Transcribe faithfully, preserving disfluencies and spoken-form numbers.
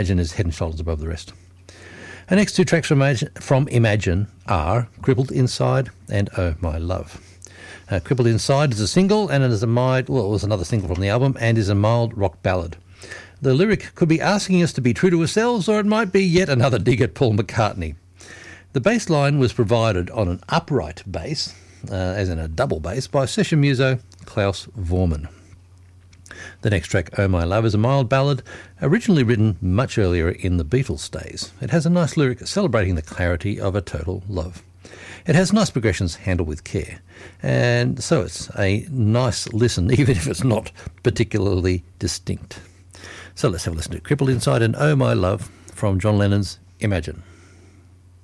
Imagine is head and shoulders above the rest. The next two tracks from Imagine, from Imagine are Crippled Inside and Oh My Love. Uh, Crippled Inside is a single and it is a mild, well, it was another single from the album and is a mild rock ballad. The lyric could be asking us to be true to ourselves, or it might be yet another dig at Paul McCartney. The bass line was provided on an upright bass, uh, as in a double bass, by session muso Klaus Vormann. The next track, Oh My Love, is a mild ballad, originally written much earlier in the Beatles days. It has a nice lyric celebrating the clarity of a total love. It has nice progressions handled with care, and so it's a nice listen, even if it's not particularly distinct. So let's have a listen to Crippled Inside and Oh My Love from John Lennon's Imagine.